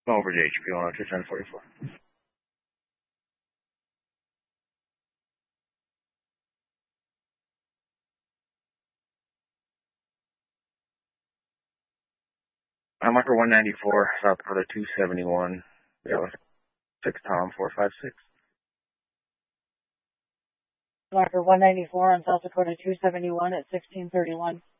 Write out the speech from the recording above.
Over to HP 102 1044. Marker 194, South Dakota 271. Yeah, 6 Tom 456. Marker 194 on South Dakota 271 at 1631.